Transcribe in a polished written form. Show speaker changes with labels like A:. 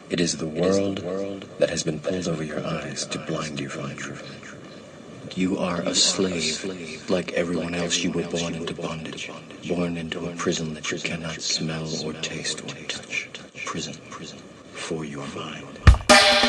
A: It is the world that has been pulled over your eyes to blind you from the truth. You are a slave. Like everyone else, you were born into bondage, born into a prison that you cannot smell or taste or touch. Prison for your mind.